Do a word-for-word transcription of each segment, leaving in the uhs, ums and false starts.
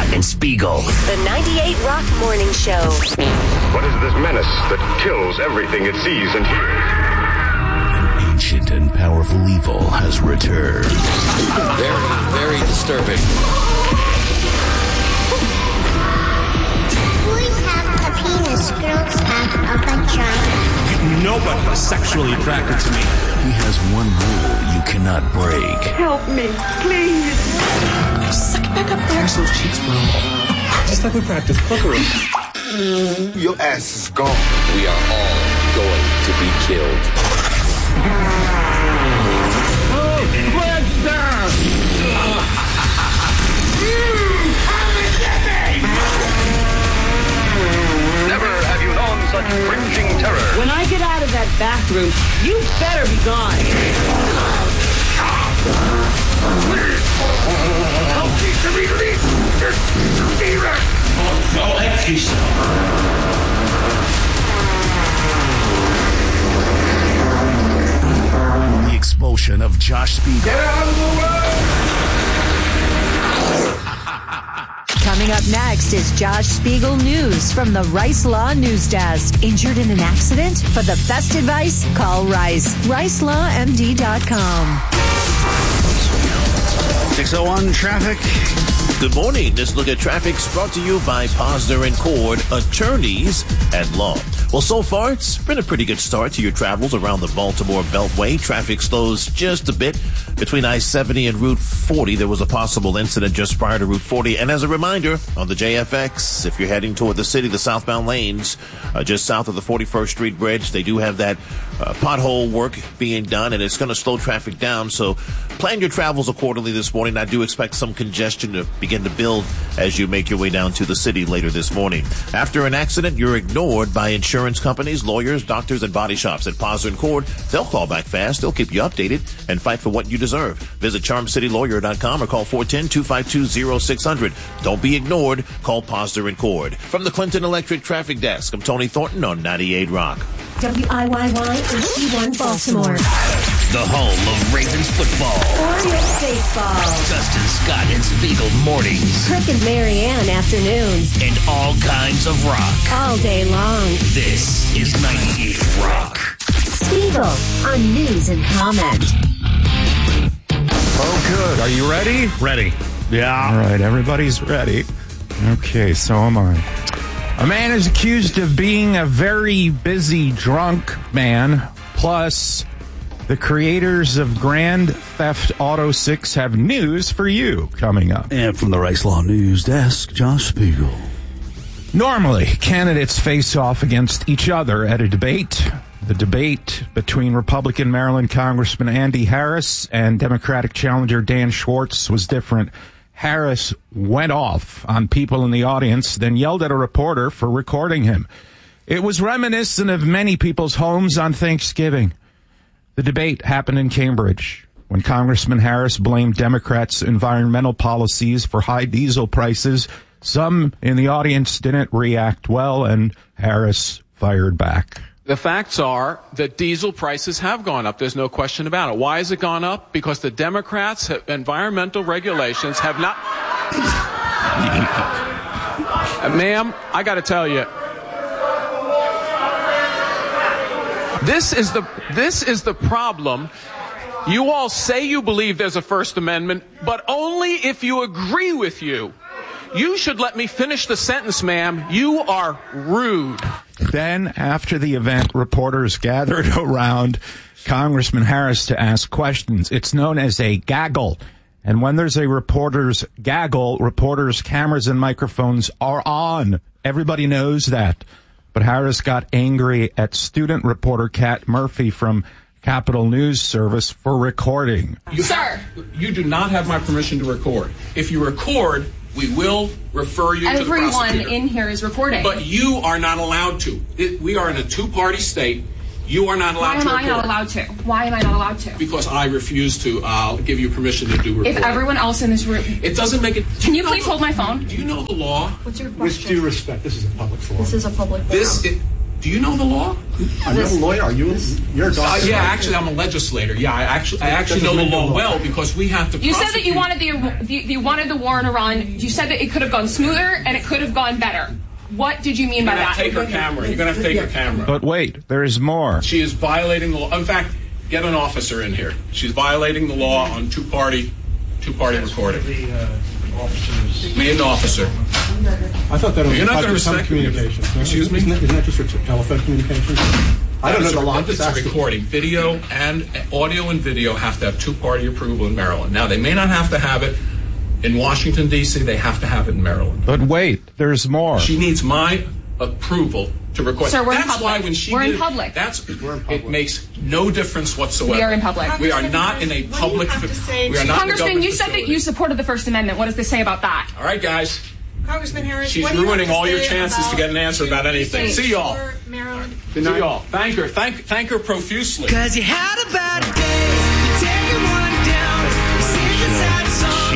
and Spiegel. The ninety-eight Rock Morning Show. What is this menace that kills everything it sees and hears? An ancient and powerful evil has returned. Very, very disturbing. Boys have a penis, girls have a vagina. Nobody's sexually attracted to me. He has one rule you cannot break. Help me, please. Suck it back up there. There's those cheeks, bro. Just like we practiced buckaroo. Your ass is gone. We are all going to be killed. Oh, let's down. Never have you known such cringing terror. When I get out of that bathroom, you better be gone. The expulsion of Josh Spiegel. Get out of the way! Coming up next is Josh Spiegel News from the Rice Law News Desk. Injured in an accident? For the best advice, call Rice. rice law m d dot com. six oh one traffic. Good morning. This look at traffic's brought to you by Posner and Cord, attorneys at law. Well, so far, it's been a pretty good start to your travels around the Baltimore Beltway. Traffic slows just a bit between I seventy and Route forty. There was a possible incident just prior to Route forty. And as a reminder, on the J F X, if you're heading toward the city, the southbound lanes, uh, just south of the forty-first Street Bridge, they do have that uh, pothole work being done, and it's going to slow traffic down. So plan your travels accordingly this morning. I do expect some congestion to begin to build as you make your way down to the city later this morning. After an accident, you're ignored by insurance companies, lawyers, doctors, and body shops at Posner and Cord. They'll call back fast. They'll keep you updated and fight for what you deserve. Visit charm city lawyer dot com or call four one zero, two five two, zero six zero zero. Don't be ignored. Call Posner and Cord. From the Clinton Electric Traffic Desk, I'm Tony Thornton on ninety-eight Rock. W I Y Y H D one Baltimore. The home of Ravens football. Orioles baseball. Dustin Scott and Spiegel mornings. Crick and Marianne afternoons. And all kinds of rock. All day long. This is ninety-eight Rock. Spiegel on news and comment. Oh, good. Are you ready? Ready. Yeah. All right, everybody's ready. Okay, so am I. A man is accused of being a very busy drunk man. Plus, the creators of Grand Theft Auto six have news for you coming up. And from the Rice Law News Desk, Josh Spiegel. Normally, candidates face off against each other at a debate. The debate between Republican Maryland Congressman Andy Harris and Democratic challenger Dan Schwartz was different. Harris went off on people in the audience, then yelled at a reporter for recording him. It was reminiscent of many people's homes on Thanksgiving. The debate happened in Cambridge when Congressman Harris blamed Democrats' environmental policies for high diesel prices. Some in the audience didn't react well, and Harris fired back. The facts are that diesel prices have gone up. There's no question about it. Why has it gone up? Because the Democrats' have, environmental regulations have not... uh, ma'am, I got to tell you, this is the this is the problem. You all say you believe there's a First Amendment, but only if you agree with you. You should let me finish the sentence, ma'am. You are rude. Then, after the event, reporters gathered around Congressman Harris to ask questions. It's known as a gaggle. And when there's a reporter's gaggle, reporters' cameras and microphones are on. Everybody knows that. But Harris got angry at student reporter Kat Murphy from Capitol News Service for recording. You Sir! Have, you do not have my permission to record. If you record, we will refer you Everyone to the prosecutor. Everyone in here is recording. But you are not allowed to. It, we are in a two-party state. You are not allowed Why to am record. I not allowed to? Why am I not allowed to? Because I refuse to uh, give you permission to do recording. If everyone else in this room... It doesn't make it... Can you, you please the, hold my phone? Do you know the law? What's your question? With due respect, this is a public forum. This is a public forum. This is... Do you know the law? I'm not a lawyer. Are you? You're a doctor. Uh, yeah, actually, I'm a legislator. Yeah, I actually, I actually know the law well because we have to. You said that you prosecute- wanted the you wanted the war in Iran. You said that it could have gone smoother and it could have gone better. What did you mean by You're gonna that? have to take her camera. You're going to have to take her camera. But wait, there is more. She is violating the law. In fact, get an officer in here. She's violating the law on two-party, two-party recording. Me and an officer. I thought that was You're not going to for respect communication. Excuse me? Isn't that, isn't that just for t- telephone communication? I don't know the law. It's a recording. Video and audio and video have to have two-party approval in Maryland. Now, they may not have to have it in Washington, D C. They have to have it in Maryland. But wait, there's more. She needs my approval to record. Sir, we're in that's public. why when she We're in did, public. That's it makes no difference whatsoever. We are in public. We are not in a public. We are not. Congressman, you said that you supported the First Amendment. What does this say about that? All right, guys. Congressman Harris, She's what do you ruining have to all your say chances to get an answer about anything. States See y'all. for Maryland? See y'all. Thank her. Thank thank her profusely. Cause you had a bad day. You take one down. You sing a sad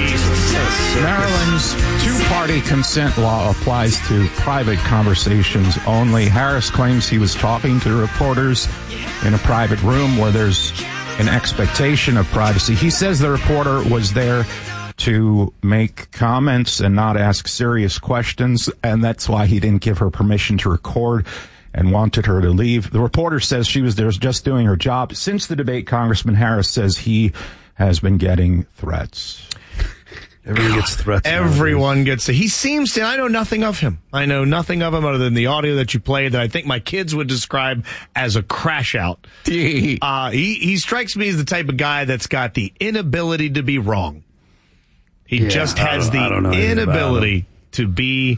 song. Maryland's two-party consent law applies to private conversations only. Harris claims he was talking to reporters in a private room where there's an expectation of privacy. He says the reporter was there to make comments and not ask serious questions, and that's why he didn't give her permission to record and wanted her to leave. The reporter says she was there just doing her job. Since the debate, Congressman Harris says he has been getting threats. Everyone gets threats. Everyone gets it. He seems to, I know nothing of him. I know nothing of him other than the audio that you played that I think my kids would describe as a crash out. uh, he, he strikes me as the type of guy that's got the inability to be wrong. He Yeah, just I has don't- the I don't know anything about inability to be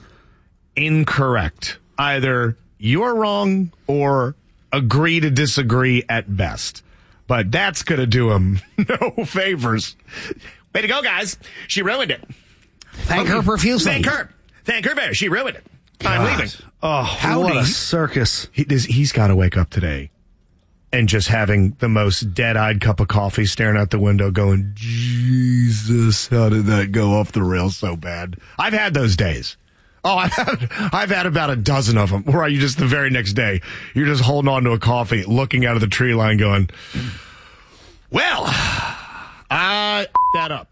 incorrect. Either you're wrong or agree to disagree at best. But that's going to do him no favors. Way to go, guys. She ruined it. Thank her profusely. Thank her. Thank her very. She ruined it. God. I'm leaving. Oh, How what do a you- circus. He, does, he's got to wake up today and just having the most dead-eyed cup of coffee staring out the window going, Jesus, how did that go off the rails so bad? I've had those days. Oh, I've had, I've had about a dozen of them where you just the very next day, you're just holding on to a coffee, looking out of the tree line going, well, I that up.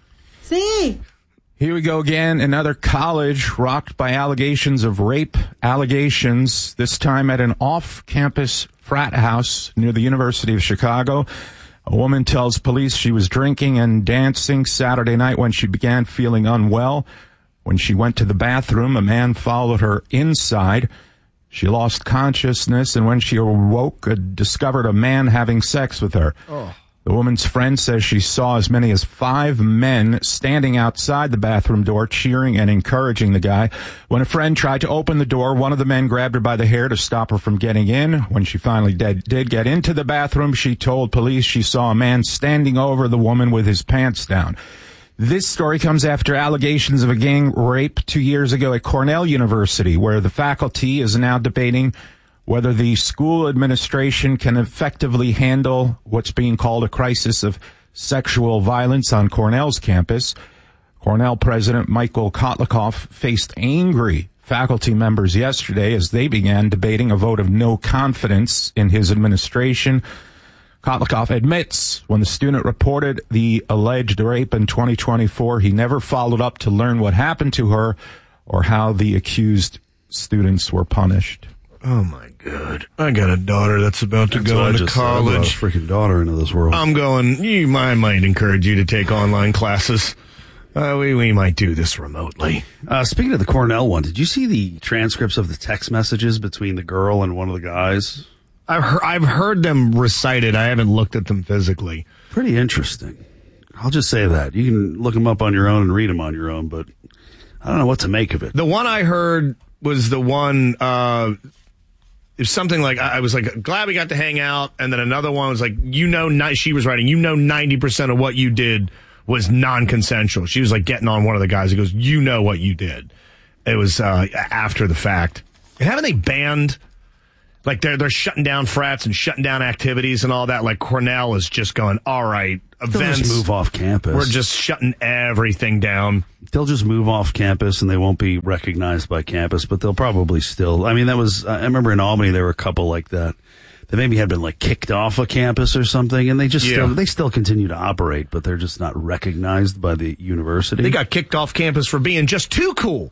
See? Here we go again. Another college rocked by allegations of rape allegations, this time at an off-campus frat house near the University of Chicago. A woman tells police she was drinking and dancing Saturday night when she began feeling unwell. When she went to the bathroom, a man followed her inside. She lost consciousness, and when she awoke, uh, discovered a man having sex with her. Oh. The woman's friend says she saw as many as five men standing outside the bathroom door cheering and encouraging the guy. When a friend tried to open the door, one of the men grabbed her by the hair to stop her from getting in. When she finally did, did get into the bathroom, she told police she saw a man standing over the woman with his pants down. This story comes after allegations of a gang rape two years ago at Cornell University, where the faculty is now debating whether the school administration can effectively handle what's being called a crisis of sexual violence on Cornell's campus. Cornell President Michael Kotlikoff faced angry faculty members yesterday as they began debating a vote of no confidence in his administration. Kotlikoff admits when the student reported the alleged rape in twenty twenty-four, he never followed up to learn what happened to her or how the accused students were punished. Oh, my God. I got a daughter that's about to That's go what I into just said. I brought a college. freaking daughter into this world. I'm going, you, I might encourage you to take online classes. Uh, we, we might do this remotely. Uh, speaking of the Cornell one, did you see the transcripts of the text messages between the girl and one of the guys? I've heard, I've heard them recited. I haven't looked at them physically. Pretty interesting. I'll just say that. You can look them up on your own and read them on your own, but I don't know what to make of it. The one I heard was the one, uh, it's something like, I was like, glad we got to hang out. And then another one was like, you know, ni- she was writing, you know, ninety percent of what you did was non-consensual. She was like getting on one of the guys. He goes, you know what you did. It was, uh, after the fact. And haven't they banned, Like they're they're shutting down frats and shutting down activities and all that. Like Cornell is just going, all right, They'll events. just move off campus. We're just shutting everything down. They'll just move off campus and they won't be recognized by campus, but they'll probably still. I mean, that was. I remember in Albany there were a couple like that. That maybe had been like kicked off a campus or something, and they just Yeah. still, they still continue to operate, but they're just not recognized by the university. They got kicked off campus for being just too cool.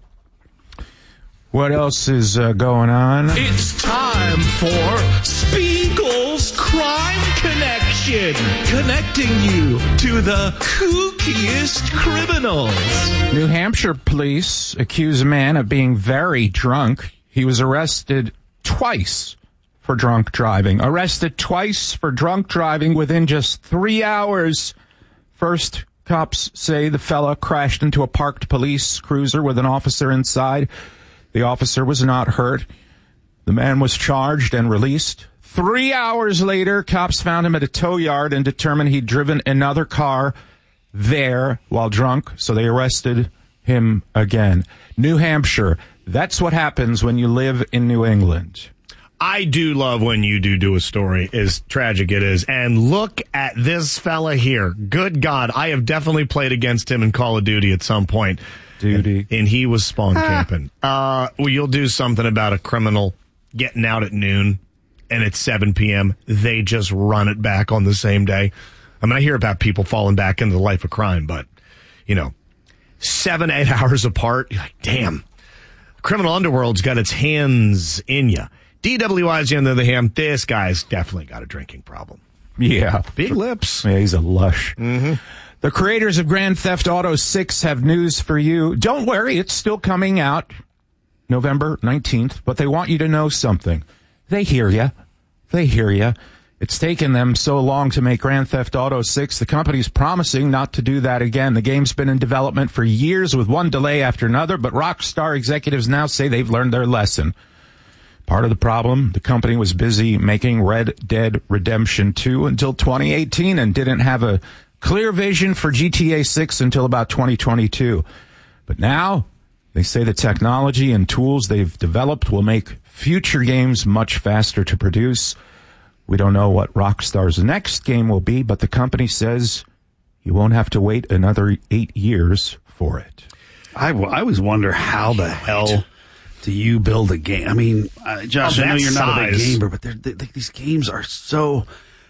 What else is uh, going on? It's time for Spiegel's Crime Connection, connecting you to the kookiest criminals. New Hampshire police accuse a man of being very drunk. He was arrested twice for drunk driving. Arrested twice for drunk driving within just three hours. First, cops say the fella crashed into a parked police cruiser with an officer inside. The officer was not hurt. The man was charged and released. Three hours later, cops found him at a tow yard and determined he'd driven another car there while drunk, so they arrested him again. New Hampshire, that's what happens when you live in New England. I do love when you do do a story, as tragic it is. And look at this fella here. Good God, I have definitely played against him in Call of Duty at some point. Duty. And, and he was spawn camping. Uh, well, you'll do something about a criminal getting out at noon, and it's seven p.m. They just run it back on the same day. I mean, I hear about people falling back into the life of crime, but, you know, seven, eight hours apart, you're like, damn. Criminal underworld's got its hands in you. D W I's on the other hand, this guy's definitely got a drinking problem. Yeah. Big lips. Yeah, he's a lush. Mm-hmm. The creators of Grand Theft Auto six have news for you. Don't worry, it's still coming out November nineteenth, but they want you to know something. They hear you. They hear you. It's taken them so long to make Grand Theft Auto six. The company's promising not to do that again. The game's been in development for years with one delay after another, but Rockstar executives now say they've learned their lesson. Part of the problem, the company was busy making Red Dead Redemption two until twenty eighteen and didn't have a clear vision for G T A six until about twenty twenty-two. But now, they say the technology and tools they've developed will make future games much faster to produce. We don't know what Rockstar's next game will be, but the company says you won't have to wait another eight years for it. I, I always wonder how the hell do you build a game? I mean, uh, Josh, Of I know that you're not a big size. gamer, but they're, they, these games are so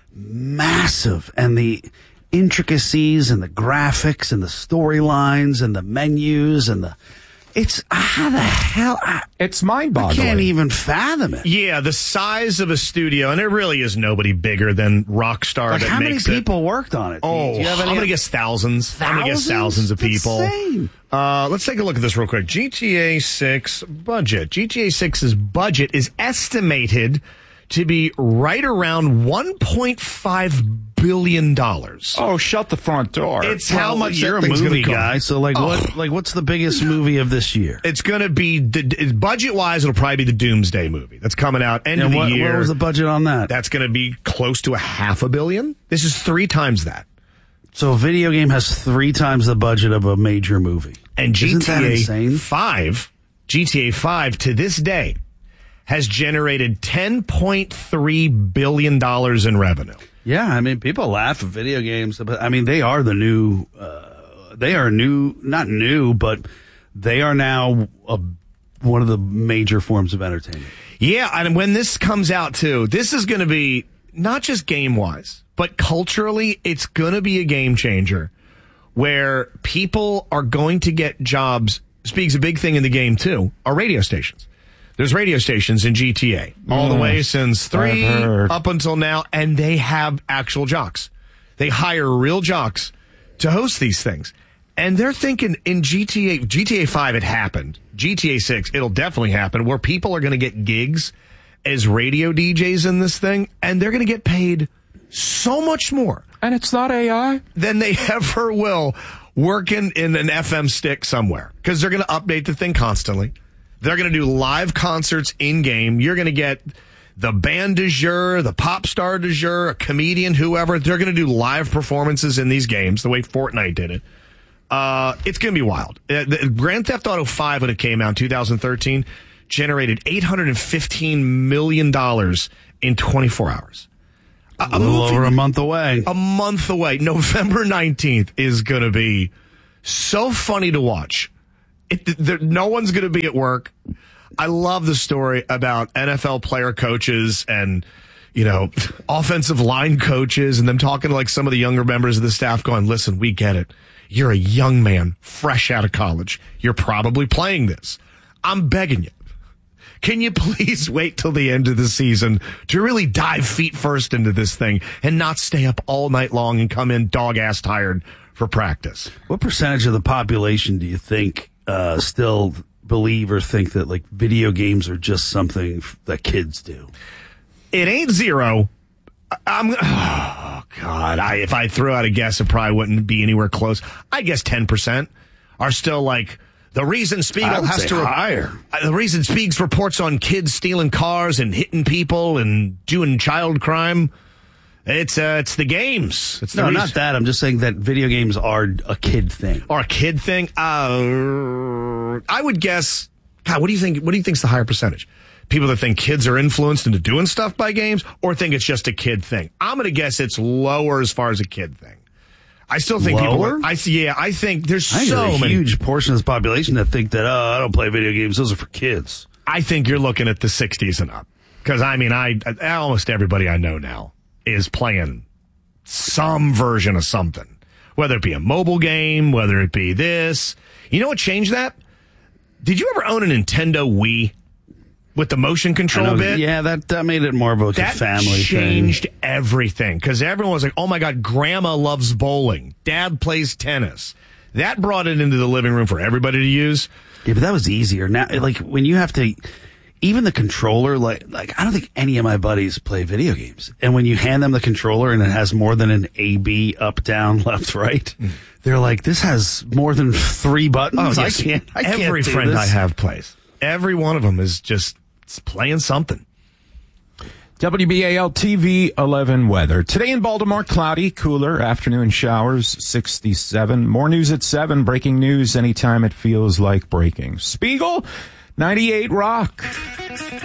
massive, and the intricacies and the graphics and the storylines and the menus and the it's how the hell I, it's I mind-boggling. can't even fathom it. Yeah, the size of a studio, and there really is nobody bigger than Rockstar Like, that how many makes it. people worked on it? Oh, Do you have any- I'm going to guess thousands. I'm going to guess Thousands? thousands of That's people. insane. Uh, let's take a look at this real quick. G T A six budget. G T A six's budget is estimated to be right around one point five billion dollars. Oh, shut the front door. It's how Well, much you're that a thing's movie gonna guy, cost. so like Oh. what? Like what's the biggest movie of this year? It's going to be, the budget-wise, it'll probably be the Doomsday movie. That's coming out end And of the what, year. what was the budget on that? That's going to be close to a half a billion. This is three times that. So a video game has three times the budget of a major movie. And Isn't that G T insane? A five, G T A five to this day has generated ten point three billion dollars in revenue. Yeah, I mean, people laugh at video games, but I mean, they are the new, uh, they are new, not new, but they are now a, one of the major forms of entertainment. Yeah, and when this comes out too, this is going to be not just game-wise, but culturally, it's going to be a game changer where people are going to get jobs. Speaks a big thing in the game too, are radio stations. There's radio stations in G T A all the way since three I've heard. up until now, and they have actual jocks. They hire real jocks to host these things. And they're thinking in G T A, G T A five, it happened. G T A six, it'll definitely happen, where people are going to get gigs as radio D Js in this thing, and they're going to get paid so much more. And it's not A I? Than they ever will working in an F M stick somewhere. Because they're going to update the thing constantly. They're going to do live concerts in-game. You're going to get the band du jour, the pop star du jour, a comedian, whoever. They're going to do live performances in these games the way Fortnite did it. Uh, it's going to be wild. Uh, the, Grand Theft Auto five, when it came out in two thousand thirteen, generated eight hundred fifteen million dollars in twenty-four hours. A, a little movie, over a month away. A month away. November nineteenth is going to be so funny to watch. It, there, no one's going to be at work. I love the story about N F L player coaches and, you know, offensive line coaches and them talking to like some of the younger members of the staff going, listen, we get it. You're a young man, fresh out of college. You're probably playing this. I'm begging you. Can you please wait till the end of the season to really dive feet first into this thing and not stay up all night long and come in dog-ass tired for practice? What percentage of the population do you think uh, still believe or think that like video games are just something f- that kids do? It ain't zero. I'm, oh God, I, if I threw out a guess, it probably wouldn't be anywhere close. I guess ten percent are still like, the reason Spiegel has to, higher. Uh, the reason Spiegs reports on kids stealing cars and hitting people and doing child crime, it's, uh, it's the games. It's the no, reason. not that. I'm just saying that video games are a kid thing. Or a kid thing? Uh, I would guess, God, what do you think, what do you think's the higher percentage? People that think kids are influenced into doing stuff by games or think it's just a kid thing? I'm going to guess it's lower as far as a kid thing. I still think lower? people, I see, yeah, I think there's I think so there's a many. huge portion of this population that think that, oh, I don't play video games. Those are for kids. I think you're looking at the sixties and up. Because, I mean, I, I almost everybody I know now is playing some version of something. Whether it be a mobile game, whether it be this. You know what changed that? Did you ever own a Nintendo Wii with the motion control bit? Yeah, that, that made it more of a that family thing. That thing. changed everything. Because everyone was like, oh my God, grandma loves bowling. Dad plays tennis. That brought it into the living room for everybody to use. Yeah, but that was easier. Now, like, when you have to, even the controller, like, like, I don't think any of my buddies play video games. And when you hand them the controller and it has more than an A, B, up, down, left, right, mm. they're like, this has more than three buttons. Oh, yes. I can't, I can't Every do friend this. I have plays. Every one of them is just playing something. W B A L T V eleven weather. Today in Baltimore, cloudy, cooler, afternoon showers, sixty-seven. More news at seven. Breaking news anytime it feels like breaking. Spiegel, ninety-eight Rock.